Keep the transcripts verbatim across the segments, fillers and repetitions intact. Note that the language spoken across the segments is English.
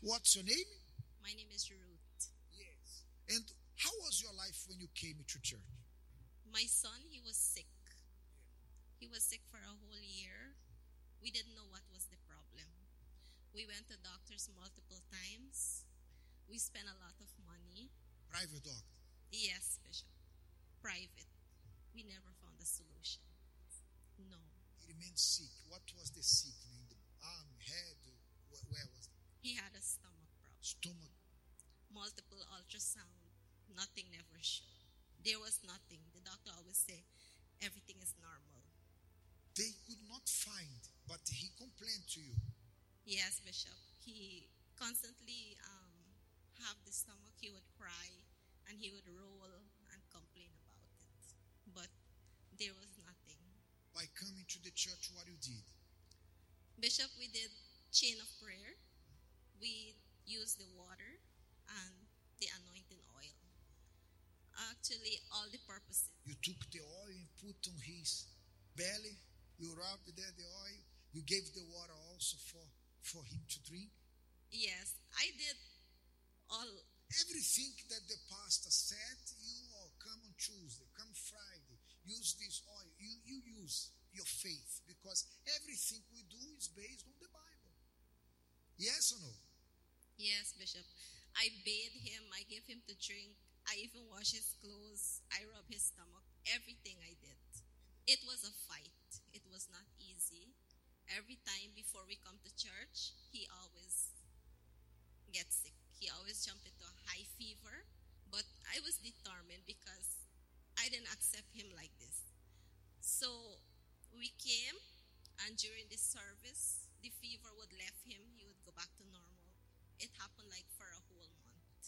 What's your name? My name is Ruth. Yes. And how was your life when you came to church? My son, he was sick. He was sick for a whole year. We didn't know what was the problem. We went to doctors multiple times. We spent a lot of money. Private doctor? Yes, Bishop. Private. We never found a solution. No. He remained sick. What was the sickness? The arm, head? Where was it? He had a stomach problem. Stomach. Multiple ultrasound. Nothing never showed. There was nothing. The doctor always say, everything is normal. They could not find, but he complained to you. Yes, Bishop. He constantly um, have the stomach. He would cry and he would roll and complain about it. But there was nothing. By coming to the church, what you did? Bishop, we did chain of prayer. We used the water and the anointing oil. Actually, all the purposes. You took the oil and put on his belly. You rubbed there the oil. You gave the water also for, for him to drink. Yes, I did all. Everything that the pastor said, you all come on Tuesday, come Friday, use this oil. You, you use your faith because everything we do is based on the Bible. Yes or no? Yes, Bishop. I bathed him. I gave him to drink. I even wash his clothes. I rub his stomach. Everything I did. It was a fight. It was not easy. Every time before we come to church, he always gets sick. He always jumped into a high fever. But I was determined because I didn't accept him like this. So we came, and during the service, the fever would leave him. He would go back to normal. It happened like for a whole month.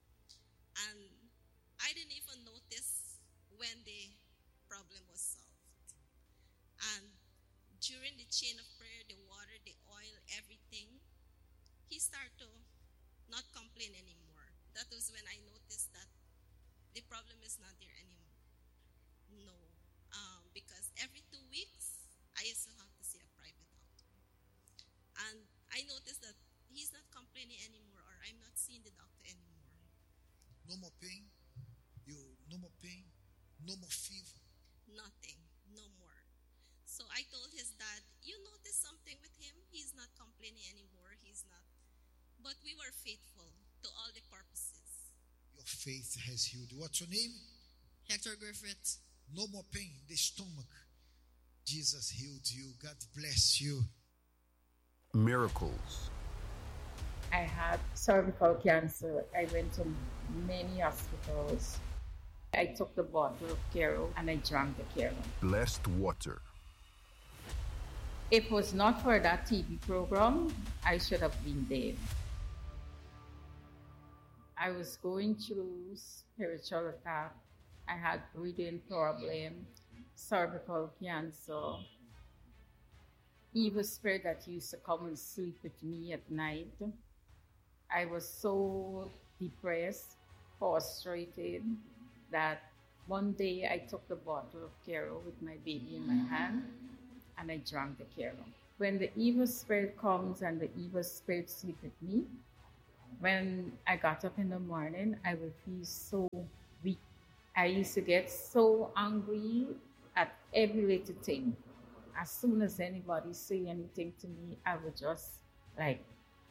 And I didn't even notice when the problem was solved. And during the chain of prayer, the water, the oil, everything, he started to not complain anymore. That was when I noticed that the problem is not there anymore. No. Um, because every two weeks, I used to have to see a private doctor. And I noticed that he's not complaining anymore, or I'm not seeing the doctor anymore. No more pain? You no more pain? No more fever? Nothing. No more. So I told his dad, you notice something with him? He's not complaining anymore. He's not. But we were faithful to all the purposes. Your faith has healed. What's your name? Hector Griffith. No more pain. The stomach. Jesus healed you. God bless you. Miracles. I had cervical cancer. I went to many hospitals. I took the bottle of Kero and I drank the Kero. Blessed water. If it was not for that T V program, I should have been dead. I was going through spiritual attack. I had breathing problem, cervical cancer, evil spirit that used to come and sleep with me at night. I was so depressed, frustrated, that one day I took the bottle of Kero with my baby in my hand and I drank the Kero. When the evil spirit comes and the evil spirit sleep with me, when I got up in the morning, I would feel so weak. I used to get so angry at every little thing. As soon as anybody say anything to me, I would just like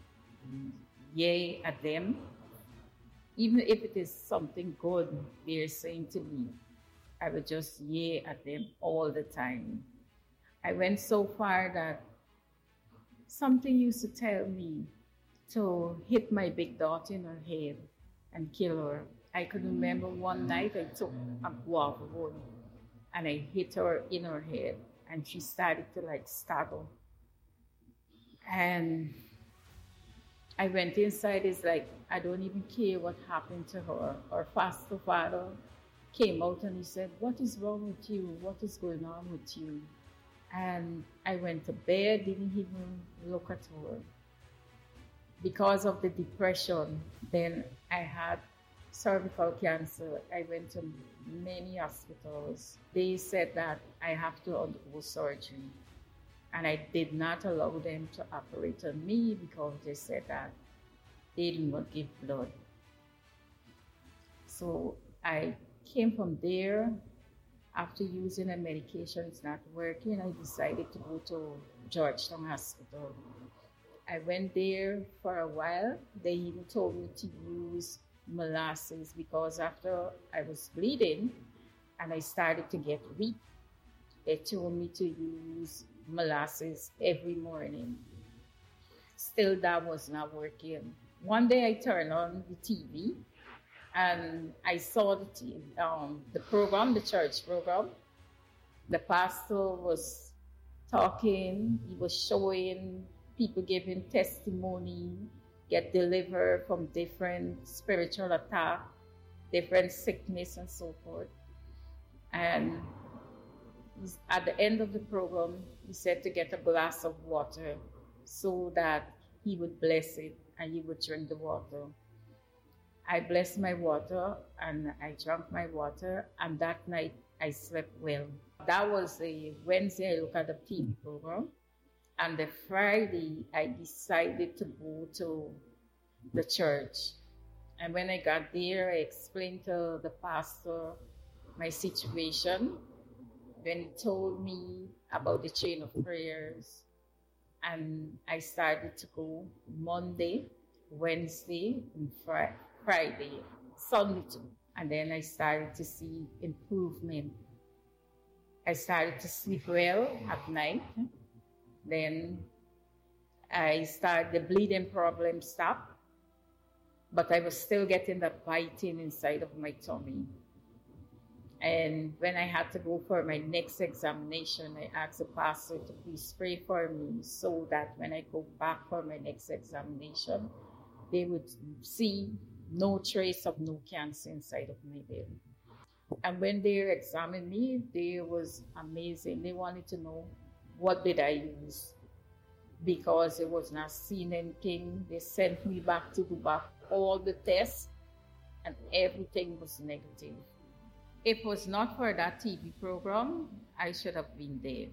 yay at them. Even if it is something good they're saying to me, I would just yay at them all the time. I went so far that something used to tell me to hit my big daughter in her head and kill her. I could remember one night I took a guava wood and I hit her in her head and she started to like stagger. And I went inside, it's like, I don't even care what happened to her. Our foster father came out and he said, what is wrong with you? What is going on with you? And I went to bed, didn't even look at her. Because of the depression, then I had cervical cancer. I went to many hospitals. They said that I have to undergo surgery. And I did not allow them to operate on me because they said that they do not give blood. So I came from there. After using a medication, it's not working, I decided to go to Georgetown Hospital. I went there for a while. They even told me to use molasses because after I was bleeding and I started to get weak, they told me to use molasses every morning. Still, that was not working. One day I turned on the T V and I saw the, t- um, the program, the church program. The pastor was talking, he was showing people giving testimony, get delivered from different spiritual attack, different sickness and so forth. And at the end of the program, he said to get a glass of water so that he would bless it and he would drink the water. I blessed my water and I drank my water, and that night I slept well. That was a Wednesday. I looked at the T V program, and the Friday I decided to go to the church. And when I got there, I explained to the pastor my situation. Then he told me about the chain of prayers, and I started to go Monday, Wednesday, and Friday. Friday, Sunday too. And then I started to see improvement. I started to sleep well at night. Then I started, the bleeding problem stopped, but I was still getting that biting inside of my tummy. And when I had to go for my next examination, I asked the pastor to please pray for me so that when I go back for my next examination, they would see no trace of no cancer inside of my belly. And when they examined me, they was amazing. They wanted to know what did I use, because it was not seeing anything. They sent me back to do back all the tests, and everything was negative. If it was not for that T V program, I should have been dead.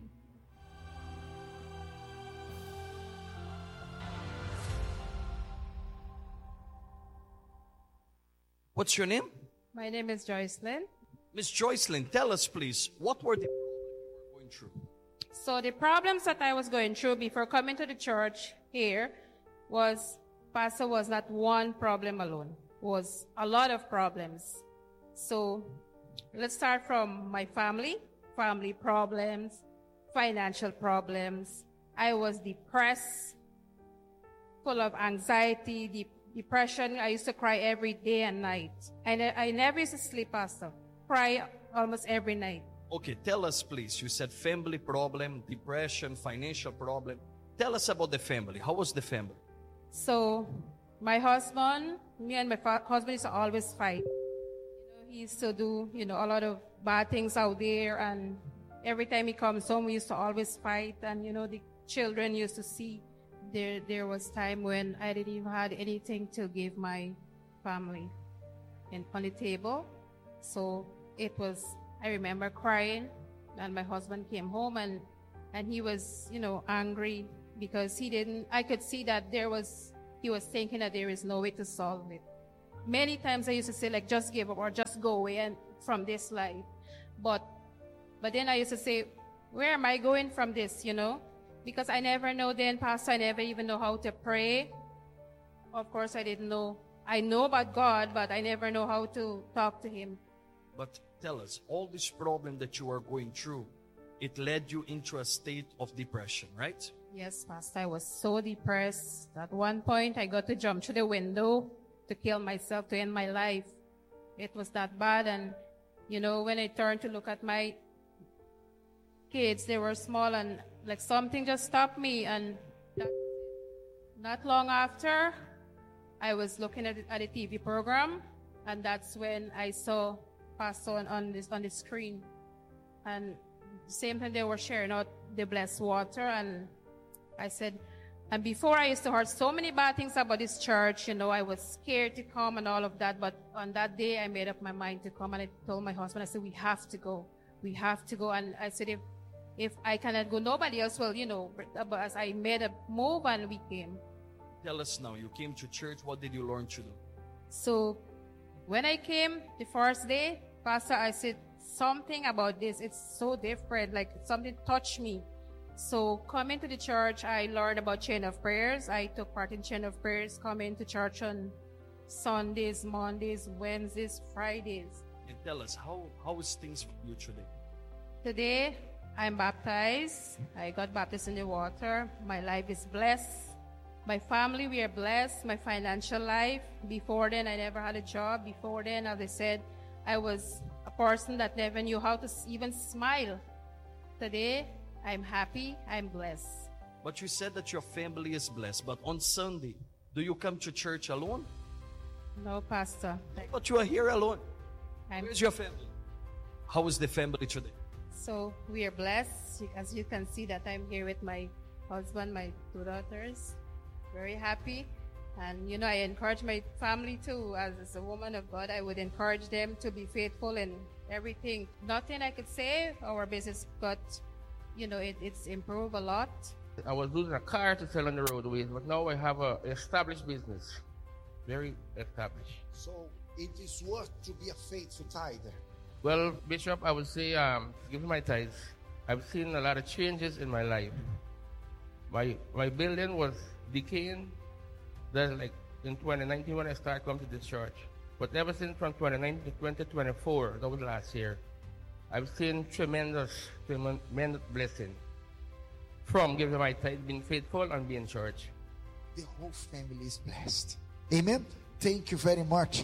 What's your name? My name is Joycelyn. Miss Joycelyn, tell us please, what were the problems you were going through? So the problems that I was going through before coming to the church here was, Pastor, was not one problem alone. Was a lot of problems. So let's start from my family, family problems, financial problems. I was depressed, full of anxiety, deep depression. I used to cry every day and night. And I, I never used to sleep, Pastor. Cry almost every night. Okay, tell us please. You said family problem, depression, financial problem. Tell us about the family. How was the family? So, my husband, me and my fa- husband used to always fight. You know, he used to do, you know, a lot of bad things out there, and every time he comes home, we used to always fight. And, you know, the children used to see there there was time when I didn't even have anything to give my family and on the table. So it was, I remember crying, and my husband came home, and and he was, you know, angry because he didn't, I could see that there was, he was thinking that there is no way to solve it. Many times I used to say, like, just give up or just go away and from this life. But, but then I used to say, where am I going from this, you know? Because I never know then, Pastor, I never even know how to pray. Of course, I didn't know. I know about God, but I never know how to talk to Him. But tell us, all this problem that you are going through, it led you into a state of depression, right? Yes, Pastor, I was so depressed. At one point, I got to jump through the window to kill myself, to end my life. It was that bad. And, you know, when I turned to look at my kids, they were small, and like something just stopped me. And that, not long after, I was looking at, at a T V program, and that's when I saw Pastor on, on, this, on the screen. And same time they were sharing out the blessed water, and I said, and before I used to hear so many bad things about this church, you know, I was scared to come and all of that, but on that day I made up my mind to come, and I told my husband, I said, we have to go, we have to go. And I said, if if I cannot go, nobody else will, you know, but as I made a move and we came. Tell us now, you came to church, what did you learn to do? So when I came the first day, Pastor, I said something about this. It's so different, like something touched me. So coming to the church, I learned about chain of prayers. I took part in chain of prayers, coming to church on Sundays, Mondays, Wednesdays, Fridays. And tell us, how, how is things for you today? Today, I'm baptized. I got baptized in the water. My life is blessed. My family, we are blessed. My financial life, before then, I never had a job. Before then, as I said, I was a person that never knew how to even smile. Today, I'm happy. I'm blessed. But you said that your family is blessed. But on Sunday, do you come to church alone? No, Pastor. But you are here alone. I'm, Where's your family? How is the family today? So we are blessed. As you can see that I'm here with my husband, my two daughters. Very happy. And, you know, I encourage my family too. As, as a woman of God, I would encourage them to be faithful in everything. Nothing I could say. Our business got, you know, it, it's improved a lot. I was losing a car to sell on the roadways, but now I have an established business. Very established. So it is worth to be a faithful tither. Well, Bishop, I would say, um, given my tithes, I've seen a lot of changes in my life. My my building was decaying. That's like in twenty nineteen when I started coming to this church. But ever since from twenty nineteen to twenty twenty-four, that was last year, I've seen tremendous, tremendous blessing from giving my tithe, being faithful, and being church. The whole family is blessed. Amen. Thank you very much.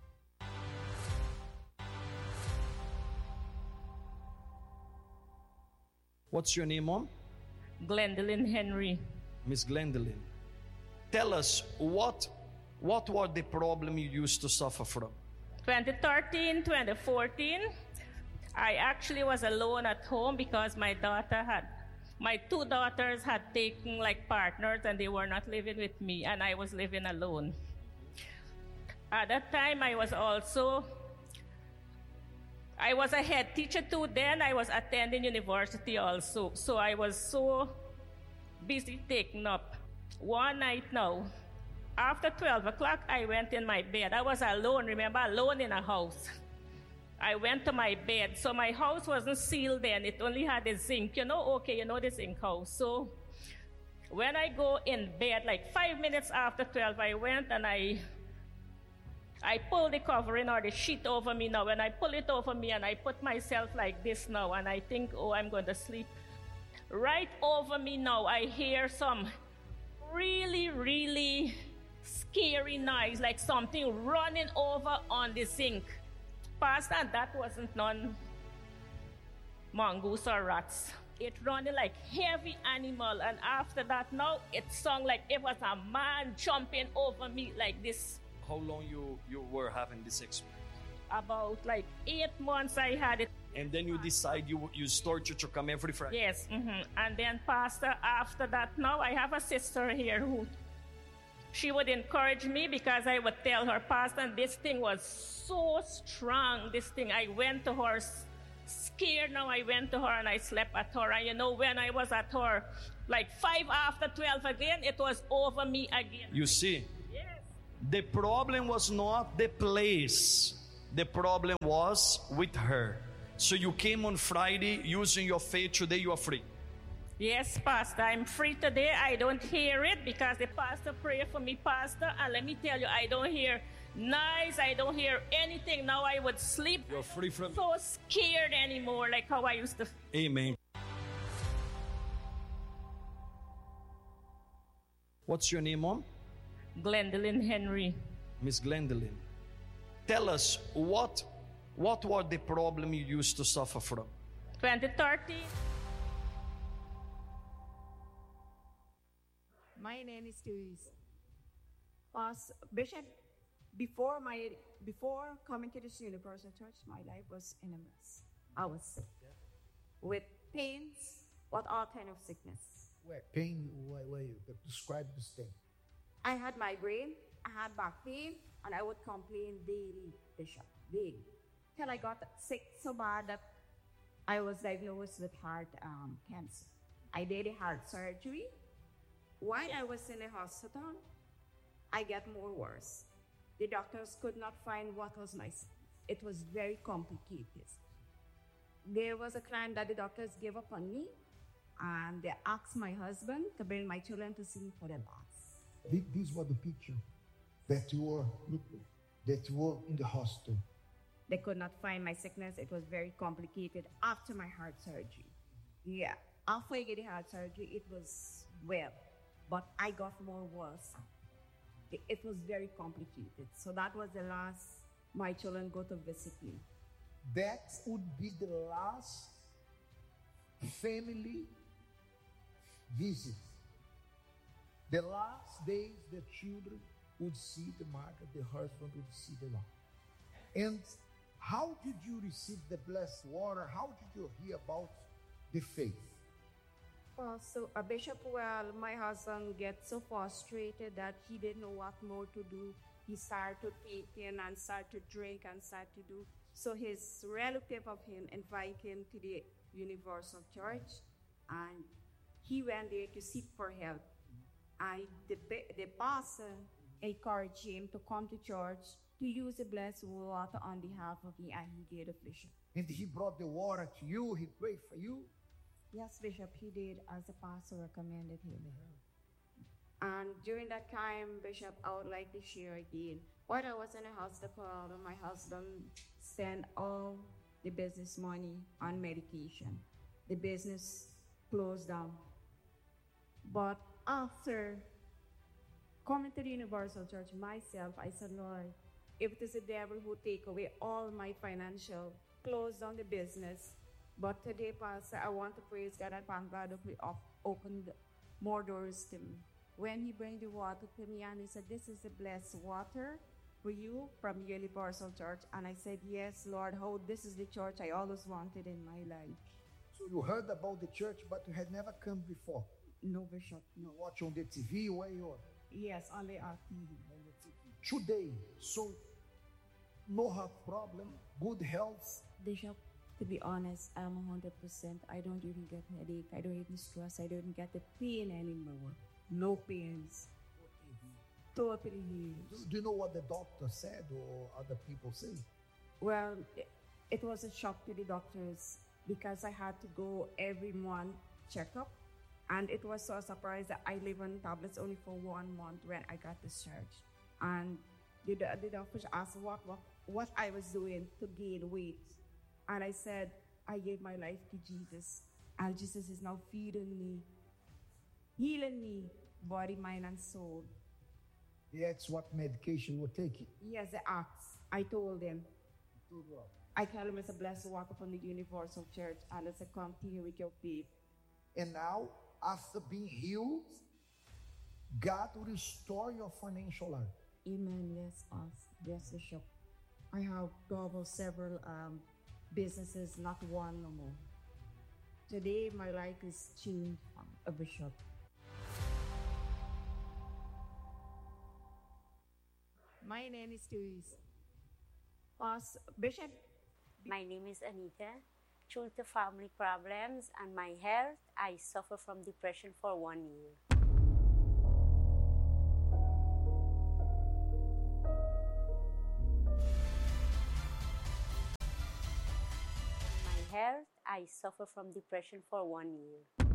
What's your name, Mom? Glendolyn Henry. Miss Glendolyn. Tell us, what, what were the problem you used to suffer from? twenty thirteen, twenty fourteen, I actually was alone at home because my daughter had, my two daughters had taken like partners and they were not living with me and I was living alone. At that time, I was also, I was a head teacher too. Then I was attending university also. So I was so busy taking up. One night now, after twelve o'clock, I went in my bed. I was alone, remember, alone in a house. I went to my bed. So my house wasn't sealed then. It only had a zinc. You know, okay, you know the zinc house. So when I go in bed, like five minutes after twelve, I went and I I pull the covering or the sheet over me now. When I pull it over me and I put myself like this now and I think, oh, I'm going to sleep. Right over me now, I hear some really, really scary noise, like something running over on the zinc. Pastor, that wasn't none mongoose or rats. It running like heavy animal. And after that now, it sounded like it was a man jumping over me like this. How long you, you were having this experience? About like eight months I had it. And then you decide you you start to, to come every Friday? Yes. Mm-hmm. And then Pastor, after that now, I have a sister here who, she would encourage me because I would tell her, Pastor, this thing was so strong, this thing. I went to her scared now. I went to her and I slept at her. And you know, when I was at her, like five after twelve again, it was over me again. You see? The problem was not the place. The problem was with her. So you came on Friday using your faith. Today you are free. Yes, Pastor. I'm free today. I don't hear it because the pastor prayed for me, Pastor. And let me tell you, I don't hear noise. I don't hear anything. Now I would sleep. You're free from so scared anymore like how I used to. Amen. What's your name, Mom? Glendolyn Henry. Miss Glendolyn, tell us, what what were the problem you used to suffer from? twenty thirteen. My name is Therese. As Bishop, before my before coming to this universal church, my life was in a mess. I was sick with pains, what all kind of sickness. Where pain? Where, where you describe this thing? I had migraine, I had back pain, and I would complain daily, Bishop, daily. Till I got sick so bad that I was diagnosed with heart um, cancer. I did a heart surgery. While I was in the hospital, I get more worse. The doctors could not find what was my sickness. It was very complicated. There was a client that the doctors gave up on me, and they asked my husband to bring my children to see me for their baths. This was the picture that you were looking, that you were in the hospital. They could not find my sickness. It was very complicated after my heart surgery. Yeah, after I get the heart surgery, it was well, but I got more worse. It, it was very complicated. So that was the last my children go to visit me. That would be the last family visit. The last days the children would see the market, the husband would see the Lord. And how did you receive the blessed water? How did you hear about the faith? Well, so a bishop, well, my husband gets so frustrated that he didn't know what more to do. He started to take in and started to drink and started to do. So his relative of him invited him to the Universal Church, and he went there to seek for help. And the, the pastor encouraged him to come to church to use the blessed water on behalf of me, and he did, Bishop. And he brought the water to you, he prayed for you? Yes, Bishop, he did, as the pastor recommended him. And during that time, Bishop, I would like to share again. While I was in the hospital, my husband spent all the business money on medication. The business closed down. But after coming to the Universal Church myself, I said, Lord, if it is the devil who take away all my financial, close down the business. But today, Pastor, I want to praise God and thank God that we opened more doors to me. When he bring the water to me and he said, this is the blessed water for you from Universal Church. And I said, yes, Lord, how this is the church I always wanted in my life. So you heard about the church, but you had never come before? No, Bishop, no. You watch on the T V, where you are? Yes, on the T V. Today, so no heart problem, good health. Bishop, to be honest, I'm one hundred percent. I don't even get headache. I don't even stress. I don't get the pain anymore. No pains. Totally healed. Do, do you know what the doctor said or other people say? Well, it, it was a shock to the doctors because I had to go every month checkup. And it was so a surprise that I live on tablets only for one month when I got discharged. And the, the doctors asked what, what, what I was doing to gain weight. And I said, I gave my life to Jesus. And Jesus is now feeding me, healing me, body, mind, and soul. That's what medication we're taking. Yes, they asked. I told them. I told them it's a blessed water from the Universal Church, and it's a continue with your faith. And now, after being healed, God will restore your financial life. Amen. Yes, us. Yes, Bishop. I have double several um, businesses, not one no more. Today, my life is changed, a Bishop. My name is Therese. Us, Bishop. My name is Anita. Due to family problems and my health, I suffer from depression for one year. My health, I suffer from depression for one year.